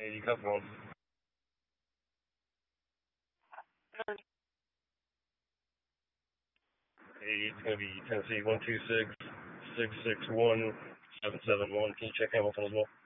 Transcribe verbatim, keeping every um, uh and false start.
eighty cup one. eighty, it's going to be Tennessee one two six, six six one, seven seven one. Can you check Hamilton as well?